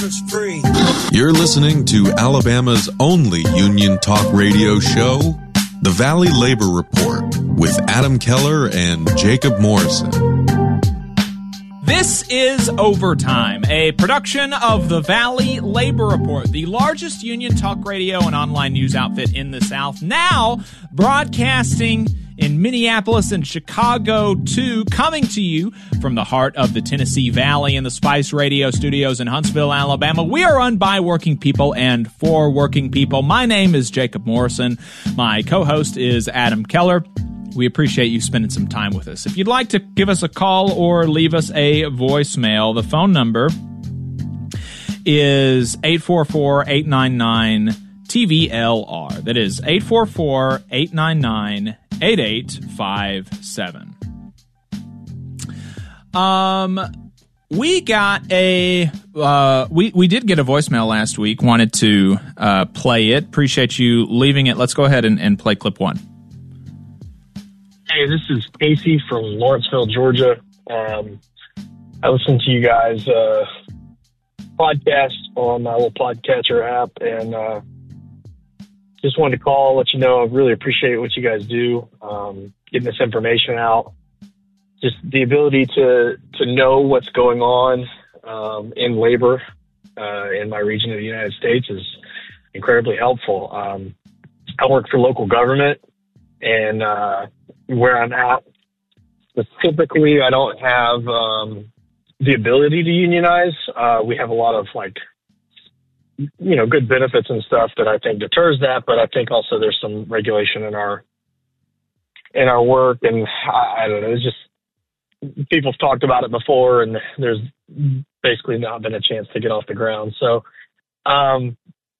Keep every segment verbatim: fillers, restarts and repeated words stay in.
breakfast free. You're listening to Alabama's only union talk radio show, The Valley Labor Report, with Adam Keller and Jacob Morrison. This is Overtime, a production of the Valley Labor Report, the largest union talk radio and online news outfit in the South, now broadcasting in Minneapolis and Chicago, too, coming to you from the heart of the Tennessee Valley in the Spice Radio studios in Huntsville, Alabama. We are run by working people and for working people. My name is Jacob Morrison. My co-host is Adam Keller. We appreciate you spending some time with us. If you'd like to give us a call or leave us a voicemail, the phone number is eight four four, eight nine nine, T V L R. That is eight four four, eight nine nine, eight eight five seven. Um, we got a, uh, we, we did get a voicemail last week. Wanted to uh, play it. Appreciate you leaving it. Let's go ahead and, and play clip one. Hey, this is Casey from Lawrenceville, Georgia. Um, I listen to you guys' uh, podcast on my little podcatcher app, and uh, just wanted to call, let you know I really appreciate what you guys do, um, getting this information out. Just the ability to, to know what's going on um, in labor uh, in my region of the United States is incredibly helpful. Um, I work for local government, and uh, where I'm at, specifically, I don't have um, the ability to unionize. Uh, we have a lot of, like, you know, good benefits and stuff that I think deters that, but I think also there's some regulation in our in our work, and I, I don't know, it's just, people have talked about it before, and there's basically not been a chance to get off the ground. So, um,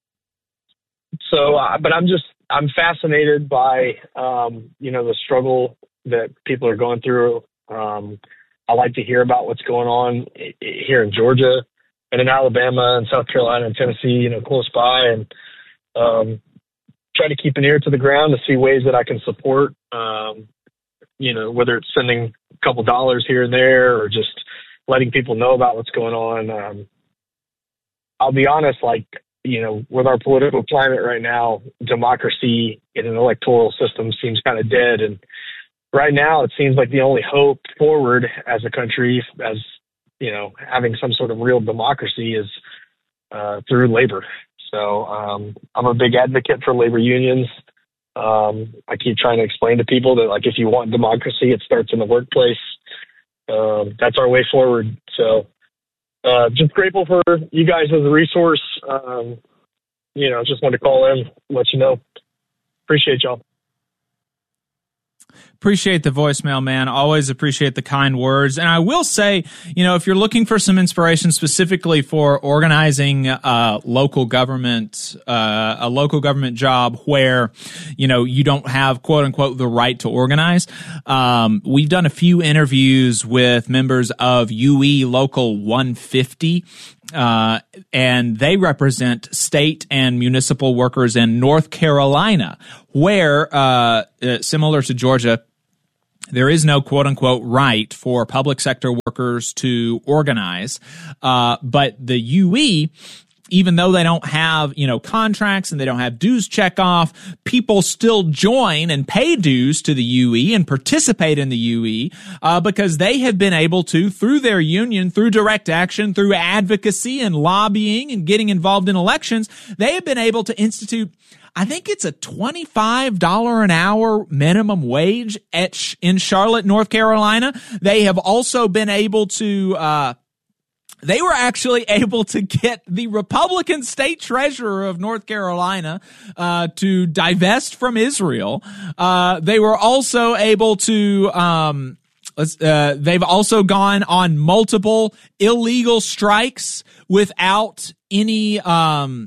so, uh, but I'm just, I'm fascinated by, um, you know, the struggle that people are going through. Um, I like to hear about what's going on here in Georgia and in Alabama and South Carolina and Tennessee, you know, close by, and um, try to keep an ear to the ground to see ways that I can support, um, you know, whether it's sending a couple dollars here and there or just letting people know about what's going on. Um, I'll be honest, like, you know, with our political climate right now, democracy in an electoral system seems kind of dead. And right now it seems like the only hope forward as a country, as, you know, having some sort of real democracy is uh, through labor. So um, I'm a big advocate for labor unions. Um, I keep trying to explain to people that, like, if you want democracy, it starts in the workplace. Um, that's our way forward. So Uh, just grateful for you guys as a resource. Um, you know, just wanted to call in, let you know. Appreciate y'all. Appreciate the voicemail, man. Always appreciate the kind words. And I will say, you know, if you're looking for some inspiration specifically for organizing uh local government, uh, a local government job where, you know, you don't have, quote unquote, the right to organize, um, we've done a few interviews with members of U E Local one fifty. Uh, and they represent state and municipal workers in North Carolina, where, uh, uh, similar to Georgia, there is no quote unquote right for public sector workers to organize. Uh, but the U E, even though they don't have, you know, contracts and they don't have dues check off, people still join and pay dues to the U E and participate in the U E, uh, because they have been able to, through their union, through direct action, through advocacy and lobbying and getting involved in elections, they have been able to institute, I think it's a twenty-five dollars an hour minimum wage at sh- in Charlotte, North Carolina. They have also been able to, uh, They were actually able to get the Republican state treasurer of North Carolina uh, to divest from Israel. Uh, they were also able to, um, uh, they've also gone on multiple illegal strikes without any, um,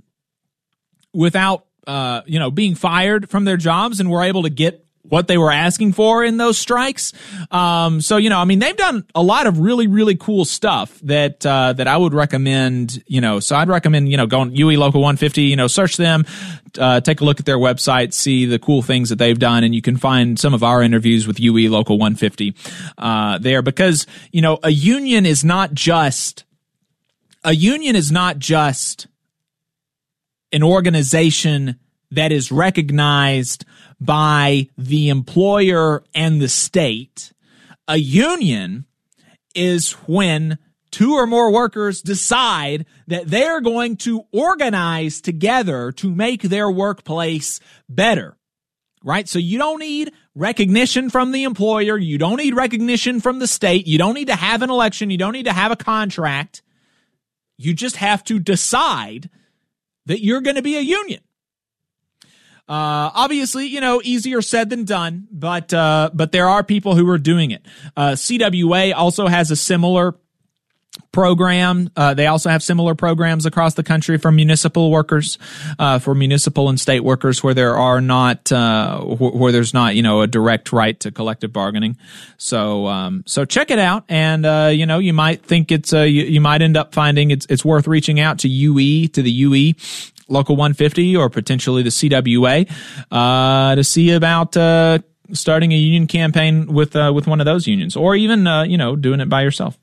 without, uh, you know, being fired from their jobs, and were able to get what they were asking for in those strikes. Um, so, you know, I mean, they've done a lot of really, really cool stuff that, uh, that I would recommend, you know, so I'd recommend, you know, going U E Local one fifty, you know, search them, uh, take a look at their website, see the cool things that they've done. And you can find some of our interviews with U E Local one fifty, uh, there, because, you know, a union is not just a union is not just an organization that is recognized by the employer and the state. A union is when two or more workers decide that they're going to organize together to make their workplace better, right? So you don't need recognition from the employer. You don't need recognition from the state. You don't need to have an election. You don't need to have a contract. You just have to decide that you're going to be a union. Uh, obviously, you know, easier said than done, but, uh, but there are people who are doing it. Uh, C W A also has a similar program. Uh, they also have similar programs across the country for municipal workers, uh, for municipal and state workers where there are not, uh, wh- where there's not, you know, a direct right to collective bargaining. So, um, so check it out. And, uh, you know, you might think it's, uh, you, you might end up finding it's, it's worth reaching out to U E, to the U E Local one fifty or potentially the C W A, uh, to see about, uh, starting a union campaign with, uh, with one of those unions, or even, uh, you know, doing it by yourself.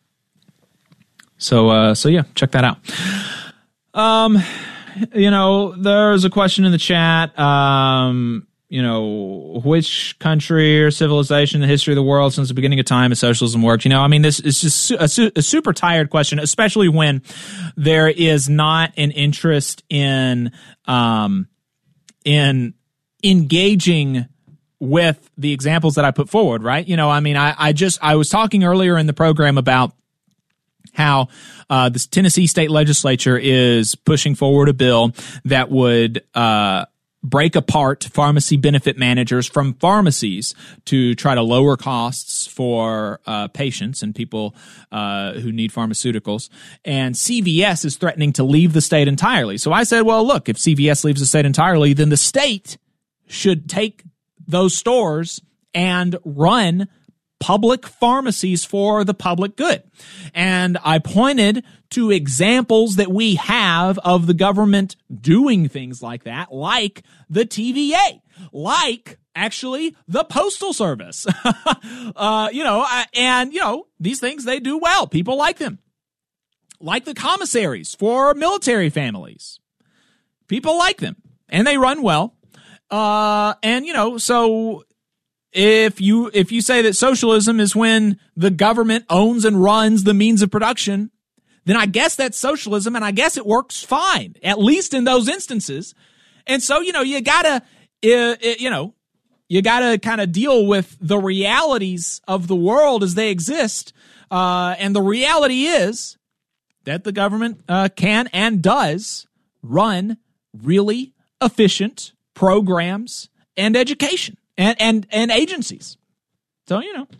So, uh, so yeah, check that out. Um, you know, there's a question in the chat. Um, you know, which country or civilization in the history of the world since the beginning of time has socialism worked? You know, I mean, this is just a, su- a super tired question, especially when there is not an interest in, um, in engaging with the examples that I put forward, right? You know, I mean, I, I just, I was talking earlier in the program about how uh, the Tennessee state legislature is pushing forward a bill that would uh, break apart pharmacy benefit managers from pharmacies to try to lower costs for uh, patients and people uh, who need pharmaceuticals. And C V S is threatening to leave the state entirely. So I said, well, look, if C V S leaves the state entirely, then the state should take those stores and run public pharmacies for the public good. And I pointed to examples that we have of the government doing things like that, like the T V A, like actually the Postal Service. uh, you know, and, you know, these things, they do well. People like them. Like the commissaries for military families. People like them, and they run well. Uh, and, you know, so If you if you say that socialism is when the government owns and runs the means of production, then I guess that's socialism, and I guess it works fine, at least in those instances. And so, you know, you gotta, uh, you know, you gotta kind of deal with the realities of the world as they exist. Uh, and the reality is that the government uh, can and does run really efficient programs and education. And, and, and agencies. So, you know.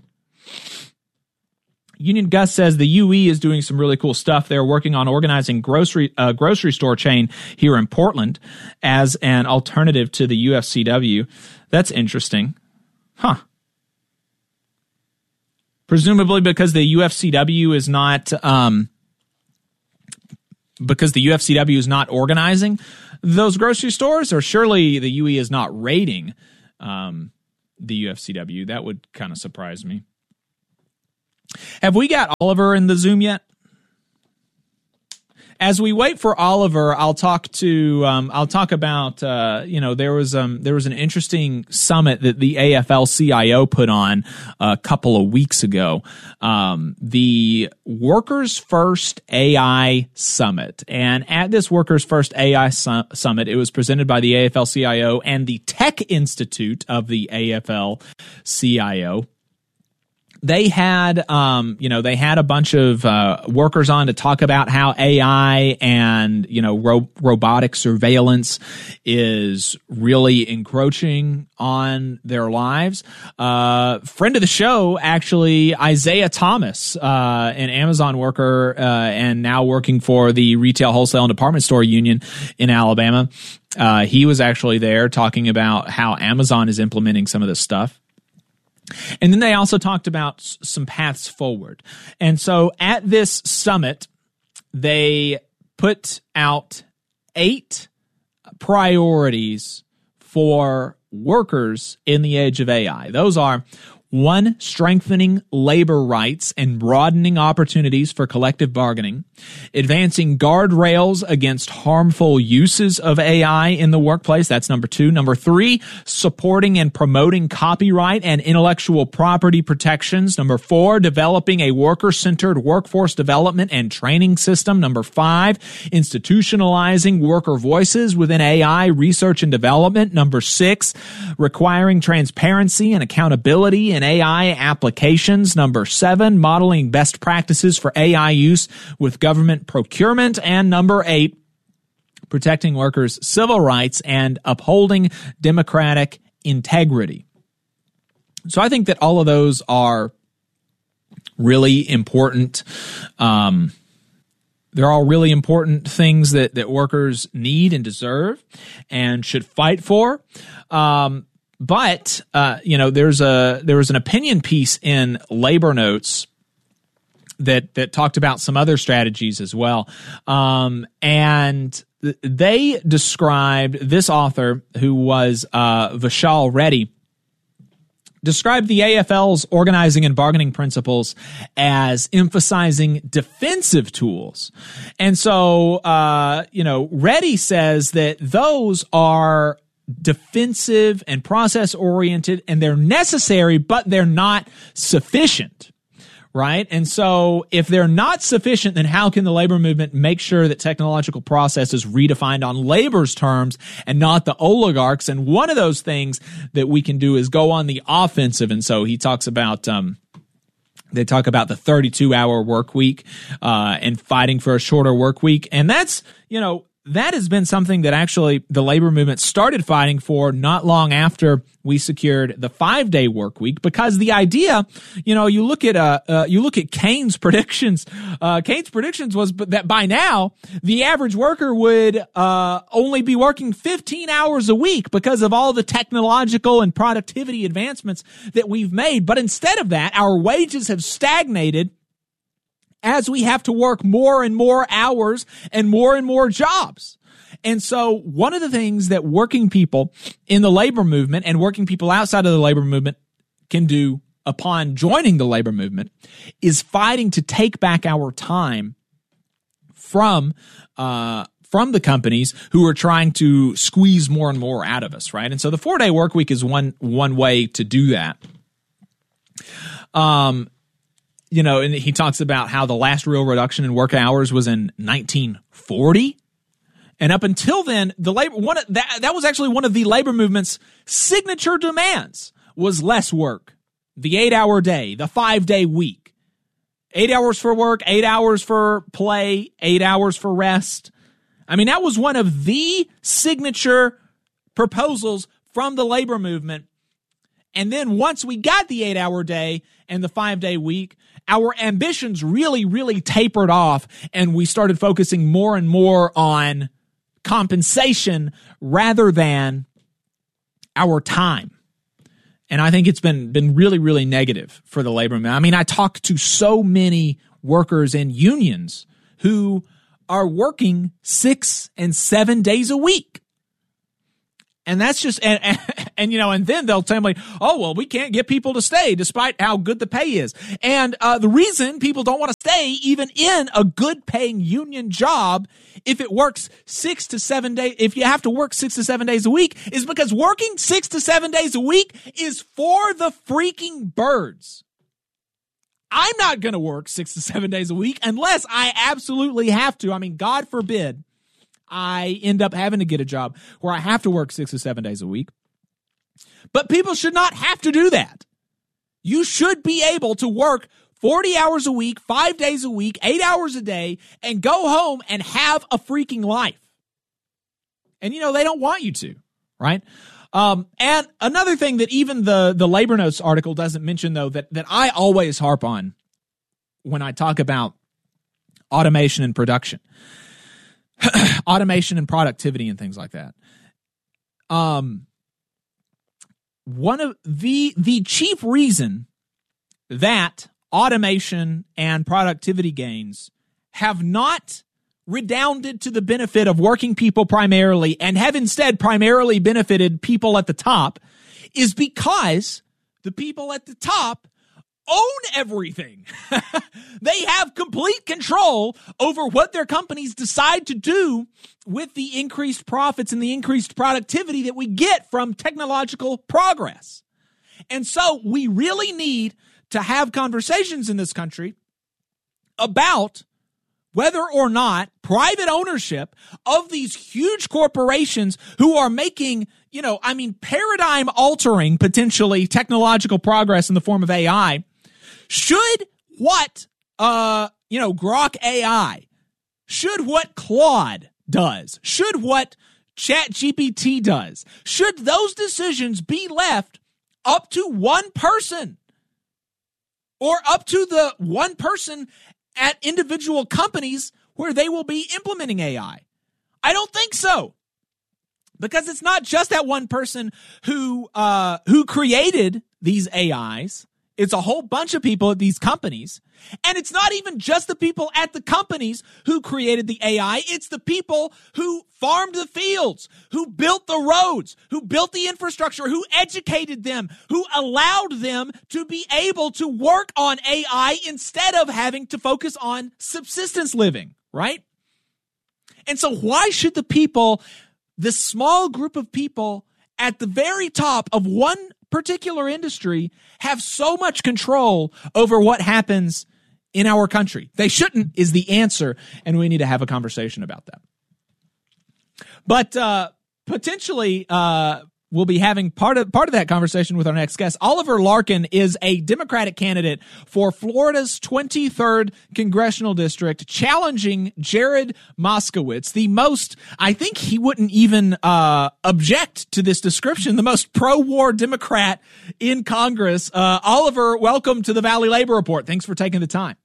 Union Gus says the U E is doing some really cool stuff. They're working on organizing grocery, uh, grocery store chain here in Portland as an alternative to the U F C W. That's interesting. Huh. Presumably because the U F C W is not, um, because the U F C W is not organizing those grocery stores, or surely the U E is not raiding Um, the U F C W. That would kind of surprise me. Have we got Oliver in the Zoom yet? As we wait for Oliver, I'll talk to um, I'll talk about uh, you know there was um there was an interesting summit that the A F L C I O put on a couple of weeks ago, um, the Workers First A I Summit, and at this Workers First A I su- Summit, it was presented by the A F L C I O and the Tech Institute of the A F L C I O. They had, um, you know, they had a bunch of uh, workers on to talk about how A I and, you know, ro- robotic surveillance is really encroaching on their lives. Uh, friend of the show, actually, Isaiah Thomas, uh, an Amazon worker uh, and now working for the Retail, Wholesale, and Department Store Union in Alabama. Uh, he was actually there talking about how Amazon is implementing some of this stuff. And then they also talked about s- some paths forward. And so at this summit, they put out eight priorities for workers in the age of A I. Those are, One, strengthening labor rights and broadening opportunities for collective bargaining, advancing guardrails against harmful uses of A I in the workplace. That's number two. Number three, supporting and promoting copyright and intellectual property protections. Number four, developing a worker-centered workforce development and training system. Number five, institutionalizing worker voices within A I research and development. Number six, requiring transparency and accountability in A I applications. Number seven, modeling best practices for A I use with government procurement. And number eight, protecting workers' civil rights and upholding democratic integrity. So I think that all of those are really important. Um, they're all really important things that, that workers need and deserve and should fight for. Um, But, uh, you know, there's a, there was an opinion piece in Labor Notes that, that talked about some other strategies as well. Um, and th- they described, this author, who was, uh, Vishal Reddy, described the A F L's organizing and bargaining principles as emphasizing defensive tools. And so, uh, you know, Reddy says that those are defensive and process oriented, and they're necessary, but they're not sufficient, right? And so if they're not sufficient, then how can the labor movement make sure that technological process is redefined on labor's terms and not the oligarchs? And one of those things that we can do is go on the offensive. And so he talks about, um, they talk about the thirty-two hour work week, uh, and fighting for a shorter work week. And that's, you know, that has been something that actually the labor movement started fighting for not long after we secured the five-day work week, because the idea, you know, you look at uh, uh you look at Keynes' predictions. Uh, Keynes' predictions was that by now the average worker would uh only be working fifteen hours a week because of all the technological and productivity advancements that we've made. But instead of that, our wages have stagnated as we have to work more and more hours and more and more jobs. And so one of the things that working people in the labor movement and working people outside of the labor movement can do upon joining the labor movement is fighting to take back our time from, uh, from the companies who are trying to squeeze more and more out of us, right? And so the four-day work week is one, one way to do that. Um, You know, and he talks about how the last real reduction in work hours was in nineteen forty. And up until then, the labor one of, that that was actually one of the labor movement's signature demands was less work. The eight-hour day, the five-day week. Eight hours for work, eight hours for play, eight hours for rest. I mean, that was one of the signature proposals from the labor movement. And then once we got the eight-hour day and the five-day week, our ambitions really, really tapered off, and we started focusing more and more on compensation rather than our time. And I think it's been been really, really negative for the labor movement. I mean, I talk to so many workers in unions who are working six and seven days a week. And that's just, and, and, and, you know, and then they'll tell me, oh, well, we can't get people to stay despite how good the pay is. And uh, the reason people don't want to stay even in a good paying union job, if it works six to seven days, if you have to work six to seven days a week, is because working six to seven days a week is for the freaking birds. I'm not going to work six to seven days a week unless I absolutely have to. I mean, God forbid I end up having to get a job where I have to work six or seven days a week. But people should not have to do that. You should be able to work forty hours a week, five days a week, eight hours a day, and go home and have a freaking life. And, you know, they don't want you to, right? Um, and another thing that even the, the Labor Notes article doesn't mention, though, that, that I always harp on when I talk about automation and production. Automation and productivity and things like that. Um, one of the the chief reason that automation and productivity gains have not redounded to the benefit of working people primarily and have instead primarily benefited people at the top is because the people at the top own everything. They have complete control over what their companies decide to do with the increased profits and the increased productivity that we get from technological progress. And so we really need to have conversations in this country about whether or not private ownership of these huge corporations who are making, you know, I mean, paradigm altering potentially technological progress in the form of A I, should what, uh, you know, Grok A I, should what Claude does, should what ChatGPT does, should those decisions be left up to one person or up to the one person at individual companies where they will be implementing A I? I don't think so. Because it's not just that one person who uh, who created these A Is. It's a whole bunch of people at these companies. And it's not even just the people at the companies who created the A I. It's the people who farmed the fields, who built the roads, who built the infrastructure, who educated them, who allowed them to be able to work on A I instead of having to focus on subsistence living, right? And so why should the people, this small group of people at the very top of one particular industry, have so much control over what happens in our country? They shouldn't is the answer, and we need to have a conversation about that. But uh, potentially, uh, we'll be having part of part of that conversation with our next guest. Oliver Larkin is a Democratic candidate for Florida's twenty-third congressional district, challenging Jared Moskowitz, the most, I think he wouldn't even uh, object to this description, the most pro-war Democrat in Congress. Uh, Oliver, welcome to the Valley Labor Report. Thanks for taking the time.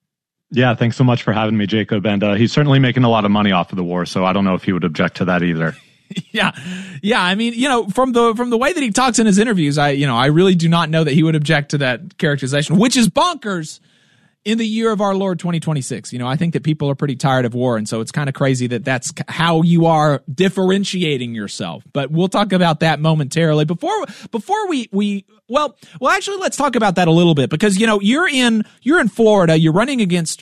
Yeah, thanks so much for having me, Jacob. And uh, he's certainly making a lot of money off of the war, so I don't know if he would object to that either. Yeah. Yeah. I mean, you know, from the, from the way that he talks in his interviews, I, you know, I really do not know that he would object to that characterization, which is bonkers in the year of our Lord twenty twenty-six. You know, I think that people are pretty tired of war. And so it's kind of crazy that that's how you are differentiating yourself. But we'll talk about that momentarily. Before, before we, we, well, well, actually, let's talk about that a little bit because, you know, you're in, you're in Florida, you're running against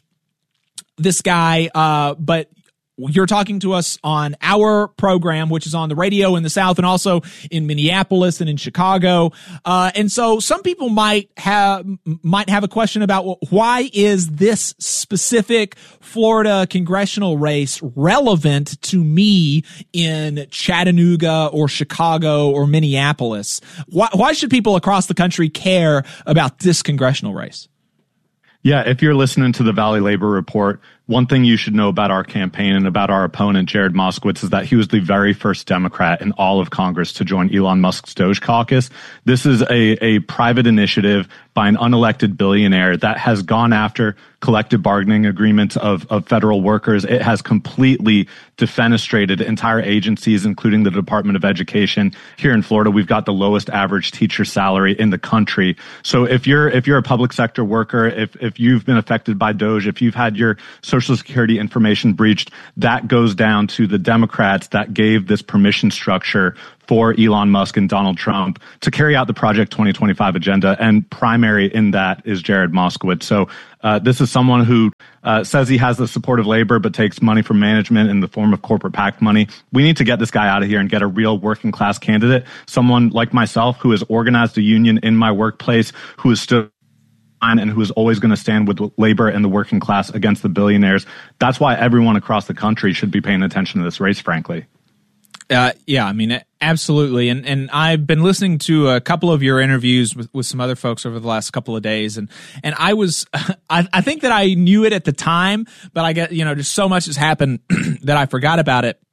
this guy, uh, but you're talking to us on our program, which is on the radio in the South and also in Minneapolis and in Chicago. Uh, and so some people might have, might have a question about, well, why is this specific Florida congressional race relevant to me in Chattanooga or Chicago or Minneapolis? Why, why should people across the country care about this congressional race? Yeah, if you're listening to the Valley Labor Report, one thing you should know about our campaign and about our opponent, Jared Moskowitz, is that he was the very first Democrat in all of Congress to join Elon Musk's Doge caucus. This is a, a private initiative by an unelected billionaire that has gone after collective bargaining agreements of, of federal workers. It has completely defenestrated entire agencies, including the Department of Education. Here in Florida, we've got the lowest average teacher salary in the country. So if you're if you're a public sector worker, if if you've been affected by Doge, if you've had your Social Security information breached, that goes down to the Democrats that gave this permission structure for Elon Musk and Donald Trump to carry out the Project twenty twenty-five agenda, and primary in that is Jared Moskowitz. So uh, this is someone who uh, says he has the support of labor, but takes money from management in the form of corporate PAC money. We need to get this guy out of here and get a real working class candidate, someone like myself who has organized a union in my workplace, who is still and who is always going to stand with labor and the working class against the billionaires. That's why everyone across the country should be paying attention to this race, frankly. Uh, yeah, I mean, absolutely. And and I've been listening to a couple of your interviews with, with some other folks over the last couple of days. And, and I was, I, I think that I knew it at the time, but I get, you know, just so much has happened that I forgot about it.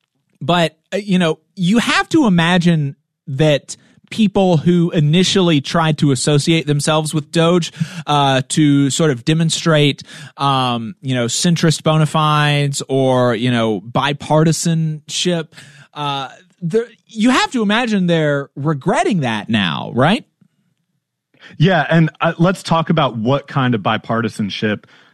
But, uh, you know, you have to imagine that people who initially tried to associate themselves with Doge uh, to sort of demonstrate, um, you know, centrist bona fides or, you know, bipartisanship, uh, you have to imagine they're regretting that now, right? Yeah, and uh, let's talk about what kind of bipartisanship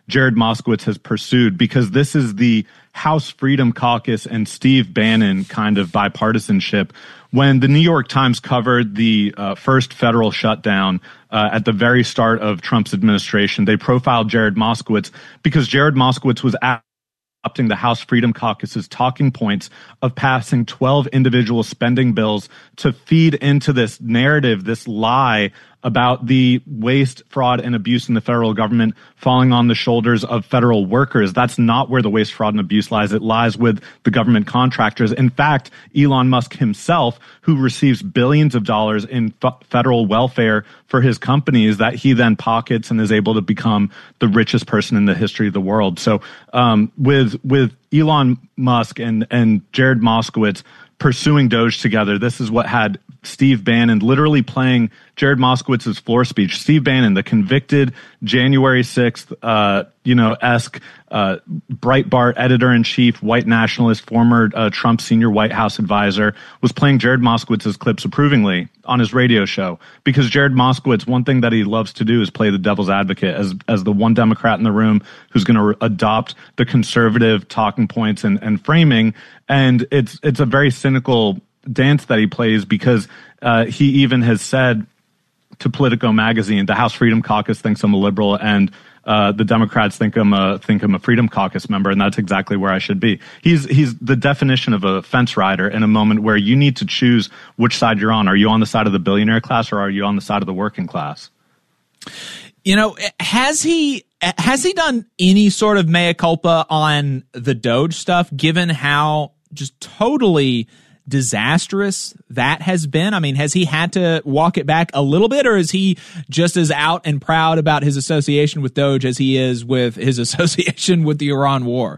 Jared Moskowitz has pursued, because this is the House Freedom Caucus and Steve Bannon kind of bipartisanship. When the New York Times covered the uh, first federal shutdown uh, at the very start of Trump's administration, they profiled Jared Moskowitz because Jared Moskowitz was adopting the House Freedom Caucus's talking points of passing twelve individual spending bills to feed into this narrative, this lie about the waste, fraud, and abuse in the federal government falling on the shoulders of federal workers. That's not where the waste, fraud, and abuse lies. It lies with the government contractors. In fact, Elon Musk himself, who receives billions of dollars in f- federal welfare for his companies that he then pockets and is able to become the richest person in the history of the world. So um, with with Elon Musk and, and Jared Moskowitz pursuing Doge together, this is what had Steve Bannon literally playing Jared Moskowitz's floor speech. Steve Bannon, the convicted January sixth, uh, you know, esque uh, Breitbart editor-in-chief, white nationalist, former uh, Trump senior White House advisor, was playing Jared Moskowitz's clips approvingly on his radio show. Because Jared Moskowitz, one thing that he loves to do is play the devil's advocate as as the one Democrat in the room who's going to re- adopt the conservative talking points and, and framing. And it's it's a very cynical dance that he plays, because uh, he even has said to Politico magazine, the House Freedom Caucus thinks I'm a liberal, and uh, the Democrats think I'm a think I'm a Freedom Caucus member, and that's exactly where I should be. He's he's the definition of a fence rider in a moment where you need to choose which side you're on. Are you on the side of the billionaire class, or are you on the side of the working class? You know, has he has he done any sort of mea culpa on the Doge stuff, given how just totally disastrous that has been? I mean, has he had to walk it back a little bit, or is he just as out and proud about his association with Doge as he is with his association with the Iran war?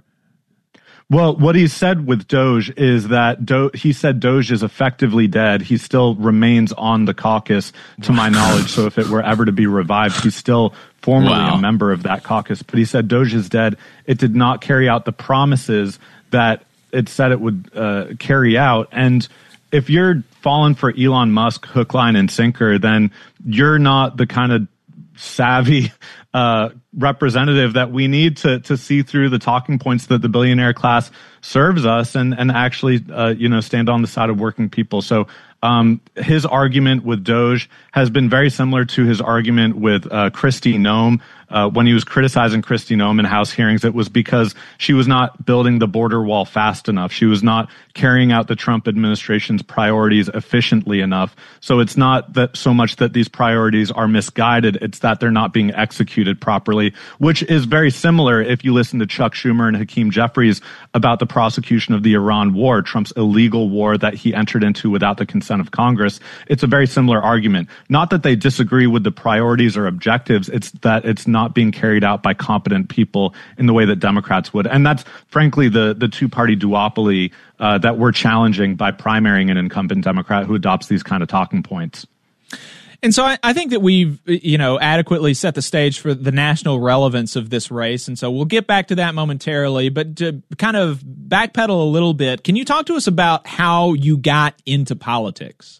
Well, what he said with Doge is that Do- he said Doge is effectively dead. He still remains on the caucus, to my knowledge. So if it were ever to be revived, he's still formally wow. a member of that caucus. But he said Doge is dead. It did not carry out the promises that it said it would uh, carry out. And if you're falling for Elon Musk hook, line, and sinker, then you're not the kind of savvy uh, representative that we need to to see through the talking points that the billionaire class serves us, and and actually uh, you know stand on the side of working people. So um, his argument with Doge has been very similar to his argument with uh, Kristi Noem. Uh, when he was criticizing Kristi Noem in House hearings, it was because she was not building the border wall fast enough. She was not carrying out the Trump administration's priorities efficiently enough. So it's not that so much that these priorities are misguided, it's that they're not being executed properly, which is very similar if you listen to Chuck Schumer and Hakeem Jeffries about the prosecution of the Iran war, Trump's illegal war that he entered into without the consent of Congress. It's a very similar argument. Not that they disagree with the priorities or objectives, it's that it's not not being carried out by competent people in the way that Democrats would. And that's, frankly, the, the two-party duopoly uh, that we're challenging by primarying an incumbent Democrat who adopts these kind of talking points. And so I, I think that we've, you know, adequately set the stage for the national relevance of this race. And so we'll get back to that momentarily. But to kind of backpedal a little bit, can you talk to us about how you got into politics?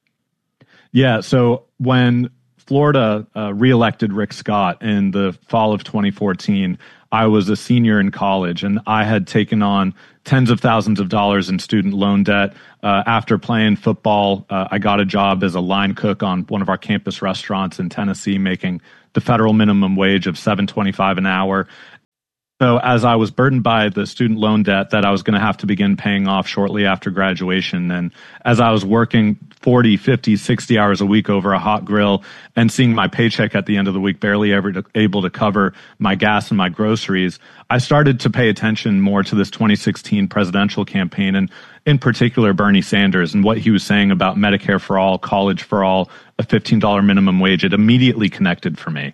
Yeah, so when Florida uh, reelected Rick Scott in the fall of twenty fourteen, I was a senior in college, and I had taken on tens of thousands of dollars in student loan debt. Uh, after playing football, uh, I got a job as a line cook on one of our campus restaurants in Tennessee, making the federal minimum wage of seven dollars and twenty-five cents an hour. So as I was burdened by the student loan debt that I was going to have to begin paying off shortly after graduation, and as I was working forty, fifty, sixty hours a week over a hot grill and seeing my paycheck at the end of the week barely ever to, able to cover my gas and my groceries, I started to pay attention more to this twenty sixteen presidential campaign, and in particular Bernie Sanders and what he was saying about Medicare for all, college for all, a fifteen dollars minimum wage. It immediately connected for me.